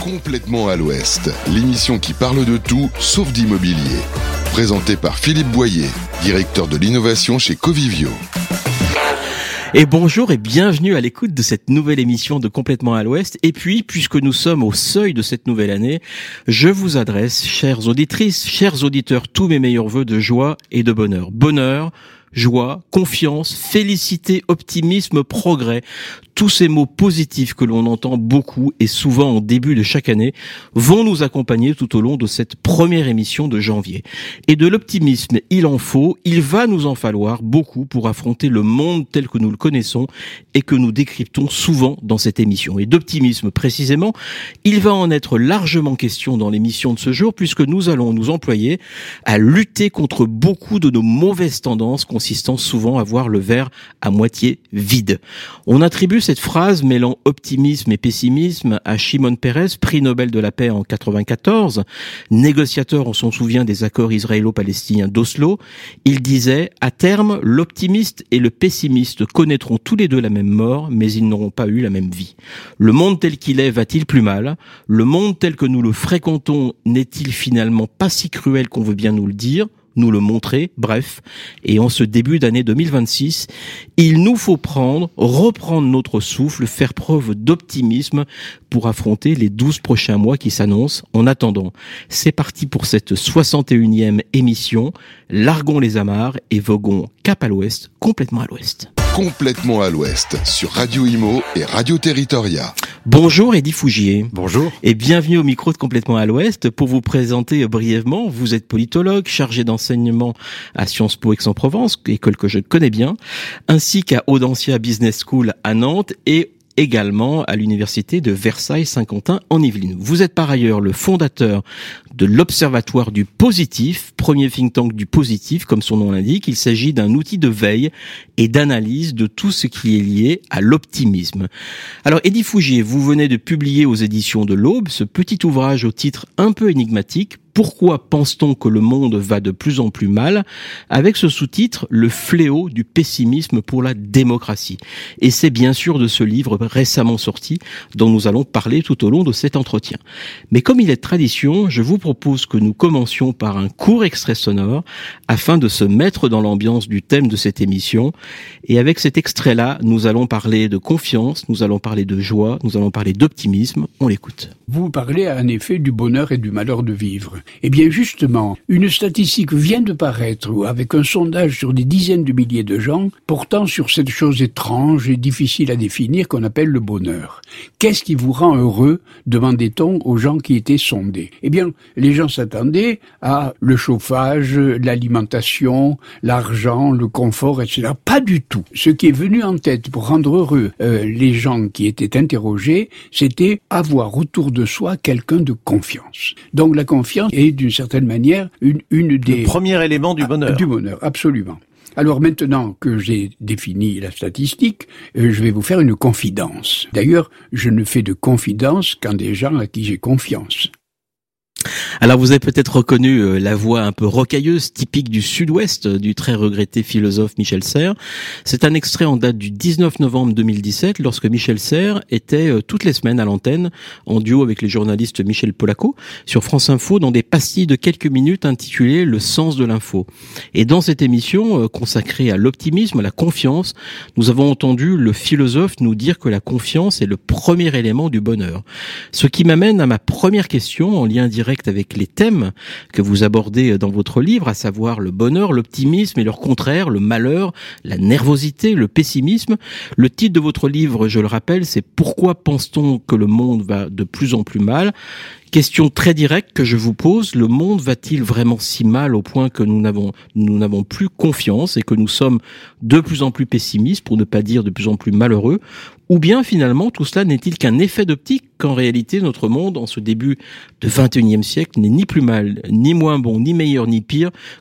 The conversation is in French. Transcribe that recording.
Complètement à l'Ouest, l'émission qui parle de tout sauf d'immobilier. Présentée par Philippe Boyer, directeur de l'innovation chez Covivio. Et bonjour et bienvenue à l'écoute de cette nouvelle émission de Complètement à l'Ouest. Et puis, puisque nous sommes au seuil de cette nouvelle année, je vous adresse, chères auditrices, chers auditeurs, tous mes meilleurs vœux de joie et de bonheur. Bonheur, joie, confiance, félicité, optimisme, progrès. Tous ces mots positifs que l'on entend beaucoup et souvent en début de chaque année vont nous accompagner tout au long de cette première émission de janvier. Et de l'optimisme, il en faut, il va nous en falloir beaucoup pour affronter le monde tel que nous le connaissons et que nous décryptons souvent dans cette émission. Et d'optimisme précisément, il va en être largement question dans l'émission de ce jour puisque nous allons nous employer à lutter contre beaucoup de nos mauvaises tendances consistant souvent à voir le verre à moitié vide. On attribue cette phrase mêlant optimisme et pessimisme à Shimon Peres, prix Nobel de la paix en 94, négociateur, on s'en souvient, des accords israélo-palestiniens d'Oslo. Il disait « À terme, l'optimiste et le pessimiste connaîtront tous les deux la même mort, mais ils n'auront pas eu la même vie. Le monde tel qu'il est va-t-il plus mal? Le monde tel que nous le fréquentons n'est-il finalement pas si cruel qu'on veut bien nous le dire ? Nous le montrer, bref. Et en ce début d'année 2026, il nous faut reprendre notre souffle, faire preuve d'optimisme pour affronter les 12 prochains mois qui s'annoncent. En attendant, c'est parti pour cette 61e émission. Largons les amarres et voguons cap à l'ouest, complètement à l'ouest. Complètement à l'Ouest, sur Radio Imo et Radio Territoria. Bonjour Eddy Fougier. Bonjour. Et bienvenue au micro de Complètement à l'Ouest. Pour vous présenter brièvement, vous êtes politologue, chargé d'enseignement à Sciences Po Aix-en-Provence, école que je connais bien, ainsi qu'à Audencia Business School à Nantes et également à l'université de Versailles-Saint-Quentin en Yvelines. Vous êtes par ailleurs le fondateur de l'Observatoire du Positif, premier think tank du positif, comme son nom l'indique. Il s'agit d'un outil de veille et d'analyse de tout ce qui est lié à l'optimisme. Alors, Eddy Fougier, vous venez de publier aux éditions de l'Aube ce petit ouvrage au titre un peu énigmatique, Pourquoi pense-t-on que le monde va de plus en plus mal, avec ce sous-titre, Le fléau du pessimisme pour la démocratie. Et c'est bien sûr de ce livre récemment sorti dont nous allons parler tout au long de cet entretien. Mais comme il est de tradition, je vous propose que nous commencions par un court extrait sonore afin de se mettre dans l'ambiance du thème de cette émission. Et avec cet extrait-là, nous allons parler de confiance, nous allons parler de joie, nous allons parler d'optimisme. On l'écoute. Vous parlez en effet du bonheur et du malheur de vivre. Eh bien justement, une statistique vient de paraître avec un sondage sur des dizaines de milliers de gens portant sur cette chose étrange et difficile à définir qu'on appelle le bonheur. Qu'est-ce qui vous rend heureux, demandait-on aux gens qui étaient sondés? Eh bien, les gens s'attendaient à le chauffage, l'alimentation, l'argent, le confort, etc. Pas du tout. Ce qui est venu en tête pour rendre heureux les gens qui étaient interrogés, c'était avoir autour de soi quelqu'un de confiance. Donc la confiance est d'une certaine manière une des... Le premier élément du bonheur. Du bonheur, absolument. Alors maintenant que j'ai défini la statistique, je vais vous faire une confidence. D'ailleurs, je ne fais de confidence qu'en des gens à qui j'ai confiance. Alors vous avez peut-être reconnu la voix un peu rocailleuse, typique du sud-ouest, du très regretté philosophe Michel Serres. C'est un extrait en date du 19 novembre 2017, lorsque Michel Serres était toutes les semaines à l'antenne, en duo avec les journalistes Michel Polaco, sur France Info, dans des pastilles de quelques minutes intitulées « Le sens de l'info ». Et dans cette émission consacrée à l'optimisme, à la confiance, nous avons entendu le philosophe nous dire que la confiance est le premier élément du bonheur. Ce qui m'amène à ma première question, en lien direct avec les thèmes que vous abordez dans votre livre, à savoir le bonheur, l'optimisme et leur contraire, le malheur, la nervosité, le pessimisme. Le titre de votre livre, je le rappelle, c'est « Pourquoi pense-t-on que le monde va de plus en plus mal ?» Question très directe que je vous pose, le monde va-t-il vraiment si mal au point que nous n'avons plus confiance et que nous sommes de plus en plus pessimistes, pour ne pas dire de plus en plus malheureux? Ou bien finalement tout cela n'est-il qu'un effet d'optique, qu'en réalité notre monde en ce début de 21e siècle n'est ni plus mal, ni moins bon, ni meilleur, ni pire